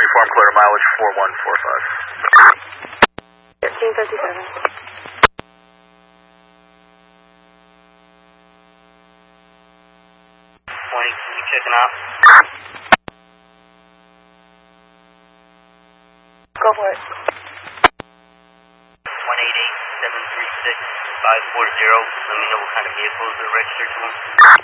uniform clear, mileage 4145. 1357. 20, you checking out? Go for it. 188-736-540. Let me know what kind of vehicles are registered to them.